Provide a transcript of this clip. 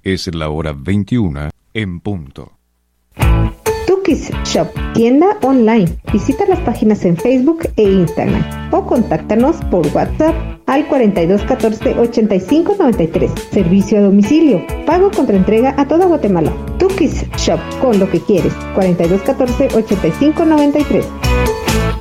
Es la hora 21 en punto. Tukis Shop, tienda online. Visita las páginas en Facebook e Instagram o contáctanos por WhatsApp al 4214 8593. Servicio a domicilio. Pago contra entrega a toda Guatemala. Tukis Shop, con lo que quieres. 4214 8593.